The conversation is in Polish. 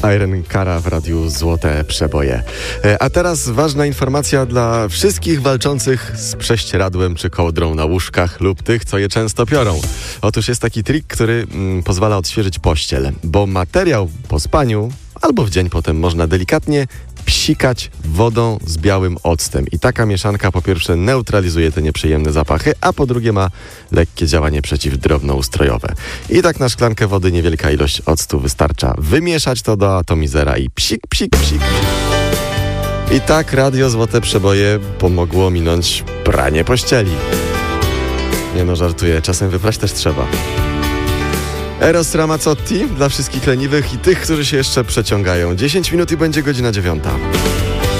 Irene Cara w Radiu Złote Przeboje. A teraz ważna informacja dla wszystkich walczących z prześcieradłem czy kołdrą na łóżkach lub tych, co je często piorą. Otóż jest taki trik, który pozwala odświeżyć pościel, bo materiał po spaniu albo w dzień potem można delikatnie psikać wodą z białym octem. I taka mieszanka po pierwsze neutralizuje te nieprzyjemne zapachy, a po drugie ma lekkie działanie przeciwdrobnoustrojowe. I tak na szklankę wody niewielka ilość octu wystarcza. Wymieszać to do atomizera i psik, psik, psik. I tak Radio Złote Przeboje pomogło minąć pranie pościeli. Nie no, żartuję. Czasem wyprać też trzeba. Eros Ramazzotti dla wszystkich leniwych i tych, którzy się jeszcze przeciągają. 10 minut i będzie godzina 9.